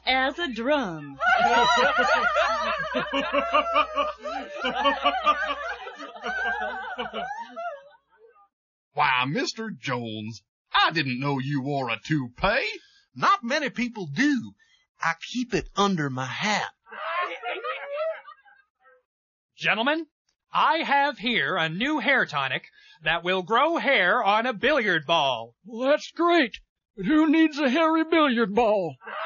as a drum. Why, Mr. Jones, I didn't know you wore a toupee. Not many people do. I keep it under my hat. Gentlemen, I have here a new hair tonic that will grow hair on a billiard ball. Well, that's great. But who needs a hairy billiard ball?